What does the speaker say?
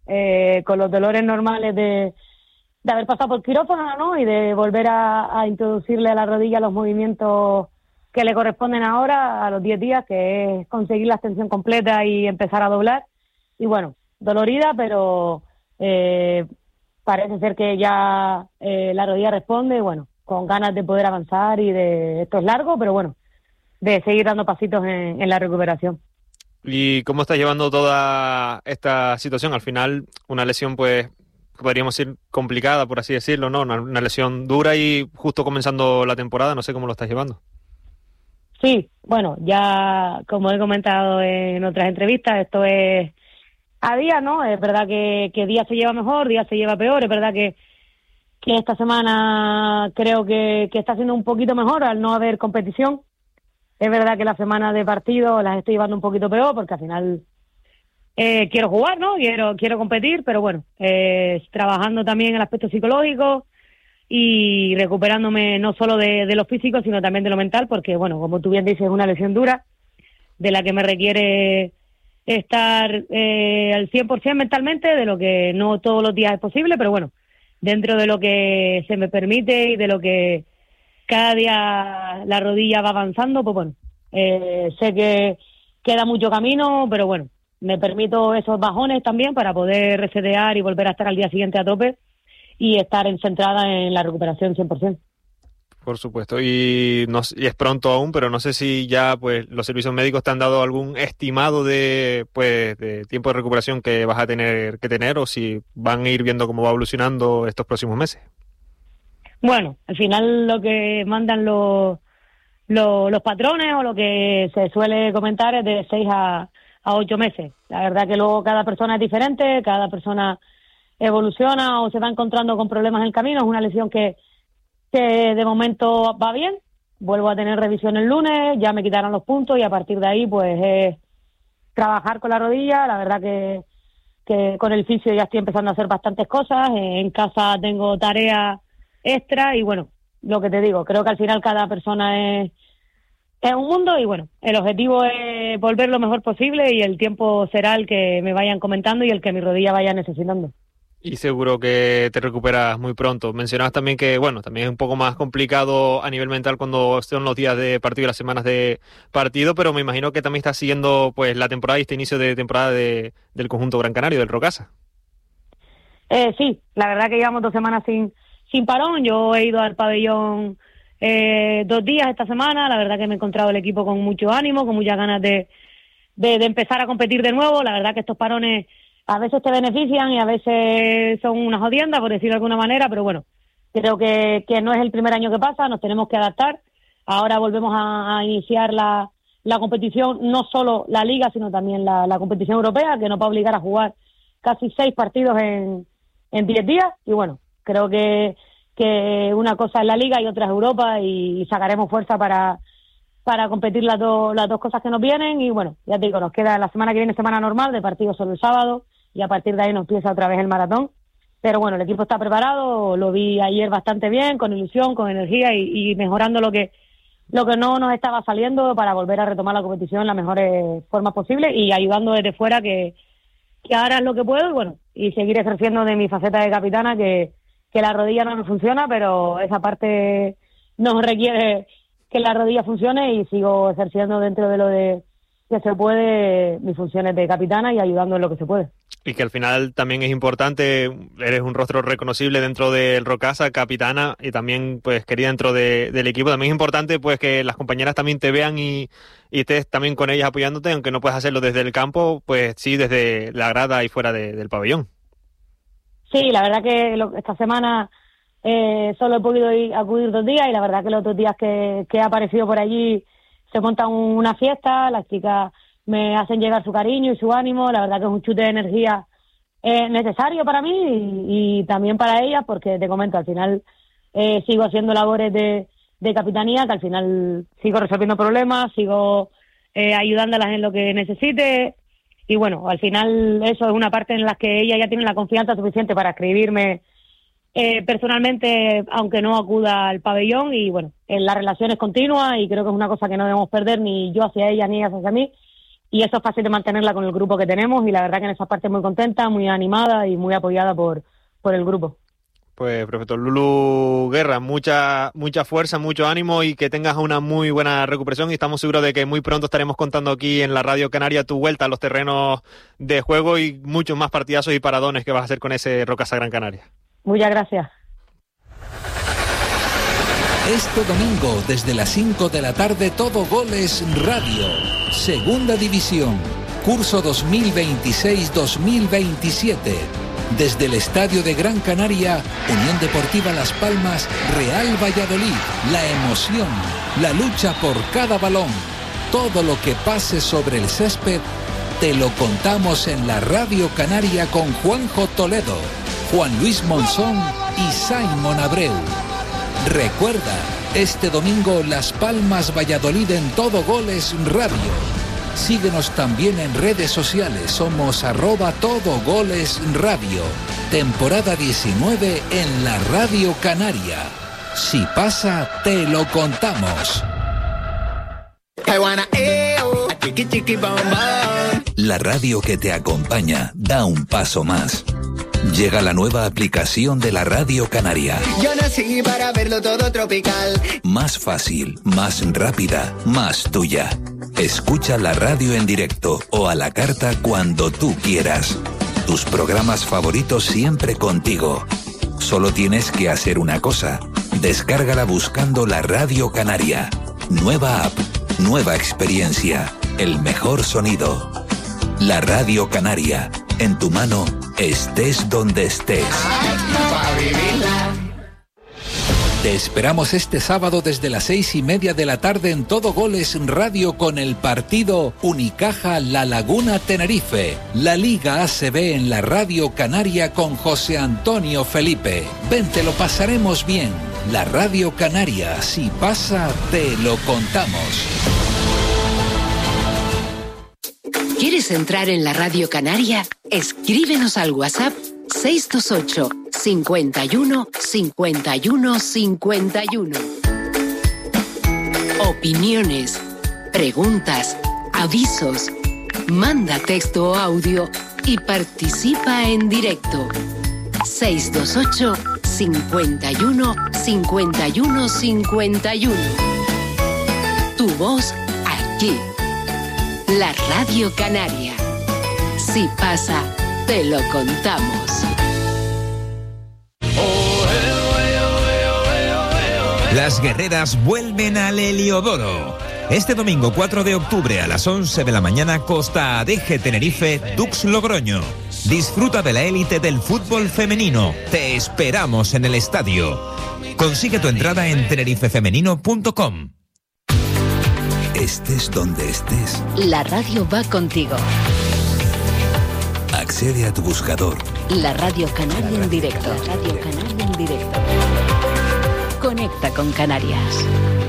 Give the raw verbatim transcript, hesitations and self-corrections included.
eh, con los dolores normales de, de haber pasado por quirófano, ¿no? Y de volver a, a introducirle a la rodilla los movimientos que le corresponden ahora a los diez días, que es conseguir la extensión completa y empezar a doblar. Y bueno, dolorida, pero eh, parece ser que ya eh, la rodilla responde, y bueno, con ganas de poder avanzar y de, esto es largo, pero bueno, de seguir dando pasitos en, en la recuperación. ¿Y cómo estás llevando toda esta situación? Al final, una lesión, pues, podríamos decir complicada, por así decirlo, ¿no? Una, una lesión dura y justo comenzando la temporada, no sé cómo lo estás llevando. Sí, bueno, ya como he comentado en otras entrevistas, esto es a día, ¿no? Es verdad que, que día se lleva mejor, día se lleva peor, es verdad que, que esta semana creo que, que está siendo un poquito mejor al no haber competición. Es verdad que la semana de partido las estoy llevando un poquito peor porque al final eh, quiero jugar, ¿no? Quiero quiero competir, pero bueno, eh, trabajando también el aspecto psicológico y recuperándome no solo de, de lo físico, sino también de lo mental, porque bueno, como tú bien dices, es una lesión dura de la que me requiere estar eh, al cien por ciento mentalmente, de lo que no todos los días es posible, pero bueno, dentro de lo que se me permite y de lo que cada día la rodilla va avanzando, pues bueno, eh, sé que queda mucho camino, pero bueno, me permito esos bajones también para poder resetear y volver a estar al día siguiente a tope y estar centrada en la recuperación cien por ciento. Por supuesto, y, no, y es pronto aún, pero no sé si ya pues los servicios médicos te han dado algún estimado de pues de tiempo de recuperación que vas a tener que tener, o si van a ir viendo cómo va evolucionando estos próximos meses. Bueno, al final lo que mandan los, los, los patrones o lo que se suele comentar es de seis a, a ocho meses. La verdad que luego cada persona es diferente, cada persona evoluciona o se va encontrando con problemas en el camino. Es una lesión que, que de momento va bien. Vuelvo a tener revisión el lunes, ya me quitaron los puntos y a partir de ahí pues es trabajar con la rodilla. La verdad que, que con el fisio ya estoy empezando a hacer bastantes cosas. En casa tengo tareas extra y bueno, lo que te digo, creo que al final cada persona es, es un mundo y bueno, el objetivo es volver lo mejor posible y el tiempo será el que me vayan comentando y el que mi rodilla vaya necesitando. Y seguro que te recuperas muy pronto. Mencionabas también que, bueno, también es un poco más complicado a nivel mental cuando son los días de partido y las semanas de partido, pero me imagino que también estás siguiendo pues la temporada y este inicio de temporada de, del conjunto Gran Canario, del Rocasa. Eh, sí, la verdad que llevamos dos semanas sin sin parón. Yo he ido al pabellón eh, dos días esta semana. La verdad que me he encontrado el equipo con mucho ánimo, con muchas ganas de, de, de empezar a competir de nuevo. La verdad que estos parones a veces te benefician y a veces son una jodienda, por decirlo de alguna manera, pero bueno, creo que, que no es el primer año que pasa, nos tenemos que adaptar. Ahora volvemos a, a iniciar la, la competición, no solo la liga, sino también la, la competición europea, que nos va a obligar a jugar casi seis partidos en, en diez días y bueno, creo que, que una cosa es la Liga y otra es Europa y, y sacaremos fuerza para, para competir las, do, las dos cosas que nos vienen y bueno, ya te digo, nos queda la semana que viene semana normal de partidos solo el sábado y a partir de ahí nos empieza otra vez el maratón. Pero bueno, el equipo está preparado, lo vi ayer bastante bien, con ilusión, con energía y, y mejorando lo que lo que no nos estaba saliendo para volver a retomar la competición en las mejores formas posibles y ayudando desde fuera que, que ahora es lo que puedo y bueno, y seguir ejerciendo de mi faceta de capitana que que la rodilla no me funciona, pero esa parte nos requiere que la rodilla funcione y sigo ejerciendo dentro de lo de que se puede mis funciones de capitana y ayudando en lo que se puede. Y que al final también es importante, eres un rostro reconocible dentro del Rocasa, capitana, y también pues querida dentro de, del equipo. También es importante pues que las compañeras también te vean y, y estés también con ellas apoyándote, aunque no puedas hacerlo desde el campo, pues sí desde la grada y fuera de, del pabellón. Sí, la verdad que lo, esta semana eh, solo he podido ir, acudir dos días y la verdad que los otros días que, que he aparecido por allí se monta un, una fiesta, las chicas me hacen llegar su cariño y su ánimo, la verdad que es un chute de energía eh, necesario para mí y, y también para ellas porque te comento, al final eh, sigo haciendo labores de, de capitanía, que al final sigo resolviendo problemas, sigo eh, ayudándolas en lo que necesite. Y bueno, al final eso es una parte en la que ella ya tiene la confianza suficiente para escribirme eh, personalmente, aunque no acuda al pabellón. Y bueno, en la relación es continua y creo que es una cosa que no debemos perder ni yo hacia ella ni ella hacia mí. y eso es fácil de mantenerla con el grupo que tenemos, y la verdad que en esa parte muy contenta, muy animada y muy apoyada por, por el grupo. Pues, profesor Lulu Guerra, mucha mucha fuerza, mucho ánimo y que tengas una muy buena recuperación, y estamos seguros de que muy pronto estaremos contando aquí en la Radio Canaria tu vuelta a los terrenos de juego y muchos más partidazos y paradones que vas a hacer con ese Rocasa Gran Canaria. Muchas gracias. Este domingo, desde las cinco de la tarde, Todo Goles Radio. Segunda División, curso dos mil veintiséis dos mil veintisiete. Desde el Estadio de Gran Canaria, Unión Deportiva Las Palmas, Real Valladolid. La emoción, la lucha por cada balón. Todo lo que pase sobre el césped, te lo contamos en la Radio Canaria con Juanjo Toledo, Juan Luis Monzón y Simon Abreu. Recuerda, este domingo Las Palmas Valladolid en Todo Goles Radio. Síguenos también en redes sociales, somos arroba Todo Goles Radio. Temporada diecinueve en la Radio Canaria. Si pasa, te lo contamos. La radio que te acompaña da un paso más. Llega la nueva aplicación de la Radio Canaria. Yo nací para verlo todo tropical. Más fácil, más rápida, más tuya. Escucha la radio en directo o a la carta cuando tú quieras. Tus programas favoritos siempre contigo. Solo tienes que hacer una cosa. Descárgala buscando la Radio Canaria. Nueva app, nueva experiencia, el mejor sonido. La Radio Canaria, en tu mano, estés donde estés. Te esperamos este sábado desde las seis y media de la tarde en Todo Goles Radio con el partido Unicaja La Laguna Tenerife. La Liga A C B en la Radio Canaria con José Antonio Felipe. Ven, te lo pasaremos bien. La Radio Canaria, si pasa, te lo contamos. ¿Quieres entrar en la Radio Canaria? Escríbenos al WhatsApp seis dos ocho, cincuenta y uno, cincuenta y uno, cincuenta y uno. Opiniones, preguntas, avisos. Manda texto o audio y participa en directo. seis dos ocho, cincuenta y uno, cincuenta y uno, cincuenta y uno. Tu voz aquí. La Radio Canaria. Si pasa, te lo contamos. Las guerreras vuelven al Heliodoro. Este domingo cuatro de octubre a las once de la mañana, Costa Adeje Tenerife, Dux Logroño. Disfruta de la élite del fútbol femenino. Te esperamos en el estadio. Consigue tu entrada en tenerife femenino punto com. Estés donde estés, La radio va contigo. accede a tu buscador. La Radio Canaria en directo. La Radio Canaria en directo. Conecta con Canarias.